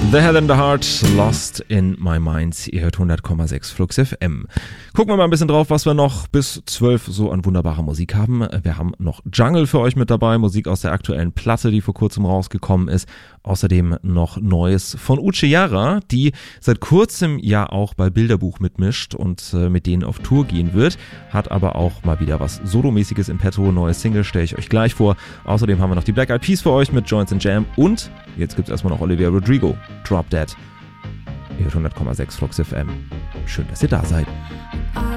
The Head and the Heart, Lost in My Mind. Ihr hört 100,6 Flux FM. Gucken wir mal ein bisschen drauf, was wir noch bis 12 so an wunderbarer Musik haben. Wir haben noch Jungle für euch mit dabei, Musik aus der aktuellen Platte, die vor kurzem rausgekommen ist. Außerdem noch Neues von Uche Jara, die seit kurzem ja auch bei Bilderbuch mitmischt und mit denen auf Tour gehen wird. Hat aber auch mal wieder was Solomäßiges im Petto. Neue Single stelle ich euch gleich vor. Außerdem haben wir noch die Black Eyed Peas für euch mit Joints and Jam. Und jetzt gibt es erstmal noch Olivia Rodrigo, Drop Dead. Ihr hört 100,6 Flux FM. Schön, dass ihr da seid.